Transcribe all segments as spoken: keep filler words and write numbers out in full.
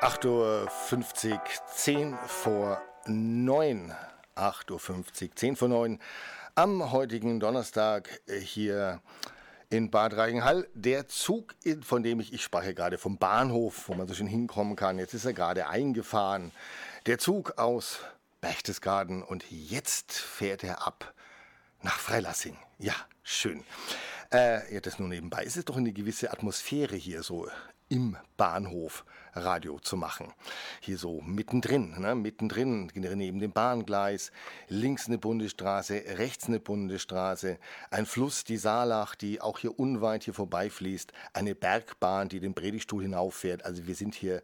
acht Uhr fünfzig, zehn vor neun. acht Uhr fünfzig, zehn vor neun am heutigen Donnerstag hier in Bad Reichenhall. Der Zug, von dem ich, ich sprach ja gerade vom Bahnhof, wo man so schön hinkommen kann, jetzt ist er gerade eingefahren. Der Zug aus Berchtesgaden und jetzt fährt er ab nach Freilassing. Ja, schön. Äh, ja, das nur nebenbei. Es ist doch eine gewisse Atmosphäre hier so im Bahnhof Radio zu machen. Hier so mittendrin, ne? mittendrin, neben dem Bahngleis, links eine Bundesstraße, rechts eine Bundesstraße, ein Fluss, die Saalach, die auch hier unweit hier vorbeifließt, eine Bergbahn, die den Predigtstuhl hinauffährt. Also wir sind hier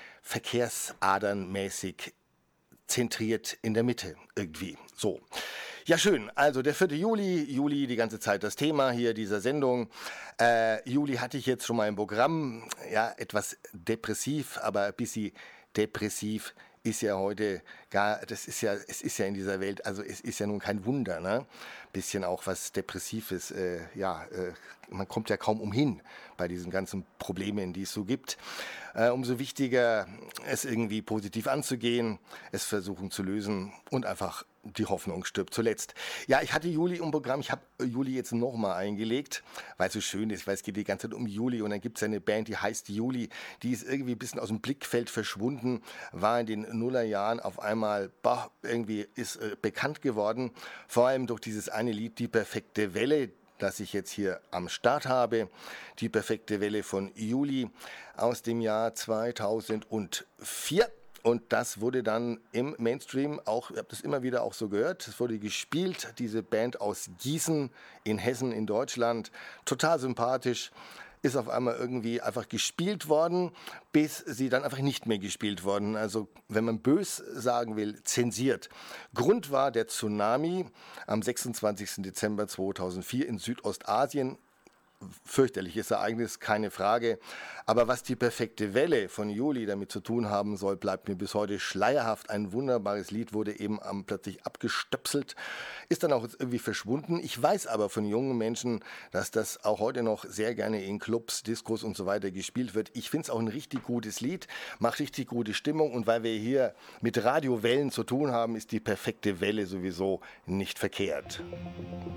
verkehrsadernmäßig zentriert in der Mitte irgendwie. So. Ja, schön. Also der vierte Juli, Juli die ganze Zeit das Thema hier dieser Sendung. Äh, Juli hatte ich jetzt schon mal im Programm. Ja, etwas depressiv, aber ein bisschen depressiv ist ja heute gar, das ist ja, es ist ja in dieser Welt, also es ist ja nun kein Wunder, ne? Bisschen auch was Depressives, äh, ja, äh, man kommt ja kaum umhin bei diesen ganzen Problemen, die es so gibt. Äh, umso wichtiger, es irgendwie positiv anzugehen, es versuchen zu lösen und einfach die Hoffnung stirbt zuletzt. Ja, ich hatte Juli im Programm, ich habe Juli jetzt nochmal eingelegt, weil es so schön ist, weil es geht die ganze Zeit um Juli und dann gibt es eine Band, die heißt Juli, die ist irgendwie ein bisschen aus dem Blickfeld verschwunden, war in den Nullerjahren auf einmal, bah, irgendwie ist äh, bekannt geworden, vor allem durch dieses eine Lied, Die perfekte Welle, das ich jetzt hier am Start habe. Die perfekte Welle von Juli aus dem Jahr zweitausendvier. Und das wurde dann im Mainstream auch, ich habe das immer wieder auch so gehört, es wurde gespielt, diese Band aus Gießen in Hessen in Deutschland, total sympathisch, ist auf einmal irgendwie einfach gespielt worden, bis sie dann einfach nicht mehr gespielt worden. Also wenn man bös sagen will, zensiert. Grund war der Tsunami am sechsundzwanzigsten Dezember zweitausendvier in Südostasien. Fürchterliches Ereignis, keine Frage. Aber was die perfekte Welle von Juli damit zu tun haben soll, bleibt mir bis heute schleierhaft. Ein wunderbares Lied wurde eben ähm, plötzlich abgestöpselt, ist dann auch irgendwie verschwunden. Ich weiß aber von jungen Menschen, dass das auch heute noch sehr gerne in Clubs, Diskos und so weiter gespielt wird. Ich finde es auch ein richtig gutes Lied, macht richtig gute Stimmung und weil wir hier mit Radiowellen zu tun haben, ist die perfekte Welle sowieso nicht verkehrt.